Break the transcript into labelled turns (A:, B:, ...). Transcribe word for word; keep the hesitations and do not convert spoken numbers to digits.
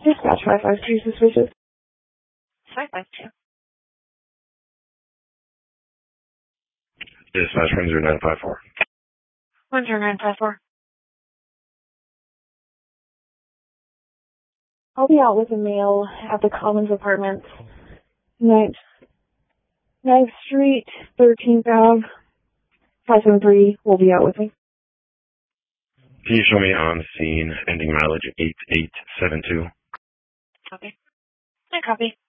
A: Dispatch five five two suspicious.
B: five five two.
C: Dispatch one zero nine five four.
B: one zero nine five four.
A: I'll be out with a male at the Commons Apartments. ninth, ninth Street, thirteenth Avenue. five seven three will be out with me.
C: Can you show me on scene, ending mileage eight eight seven two?
B: Copy. I copy.